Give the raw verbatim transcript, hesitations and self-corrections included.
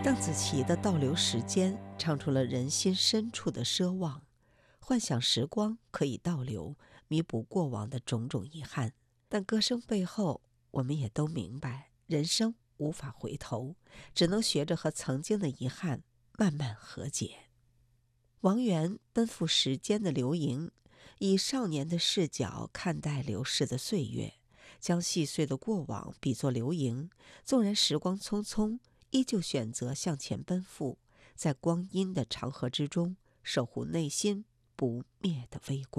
邓紫棋的《倒流时间》唱出了人心深处的奢望，幻想时光可以倒流，弥补过往的种种遗憾。但歌声背后，我们也都明白，人生无法回头，只能学着和曾经的遗憾慢慢和解。王源奔赴时间的流萤，以少年的视角看待流逝的岁月，将细碎的过往比作流萤，纵然时光匆匆，依旧选择向前奔赴，在光阴的长河之中，守护内心不灭的微光。